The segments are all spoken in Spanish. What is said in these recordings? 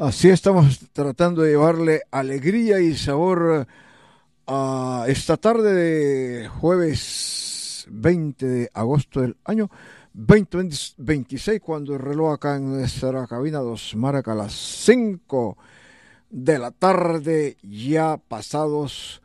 Así estamos tratando de llevarle alegría y sabor a esta tarde de jueves 20 de agosto del año 2026, cuando el reloj acá en nuestra cabina nos marca las 5 de la tarde, ya pasados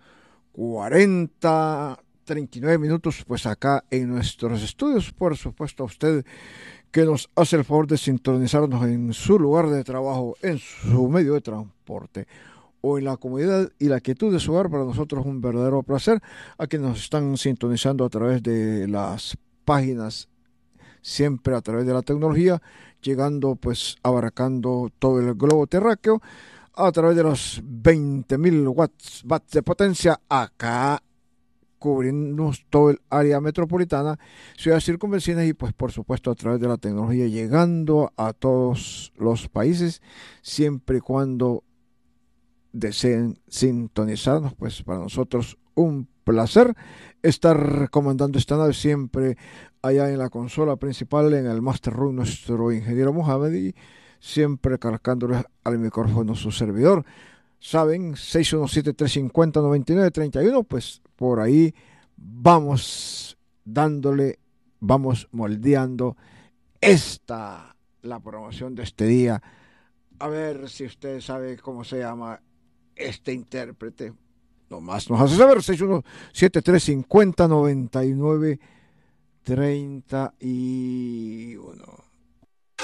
39 minutos, pues acá en nuestros estudios. Por supuesto, a usted que nos hace el favor de sintonizarnos en su lugar de trabajo, en su medio de transporte o en la comodidad y la quietud de su hogar. Para nosotros es un verdadero placer. A quienes nos están sintonizando a través de las páginas, siempre a través de la tecnología, llegando pues abarcando todo el globo terráqueo a través de los 20.000 watts de potencia acá, cubrimos todo el área metropolitana, ciudades circunvecinas y pues por supuesto a través de la tecnología llegando a todos los países, siempre y cuando deseen sintonizarnos. Pues para nosotros un placer estar comandando esta nave, siempre allá en la consola principal, en el Master Room, nuestro ingeniero Mohamed, y siempre cargándole al micrófono su servidor. Saben, 617-350-9931, pues por ahí vamos dándole, vamos moldeando la programación de este día. A ver si usted sabe cómo se llama este intérprete. Nomás nos hace saber, 617-350-9931.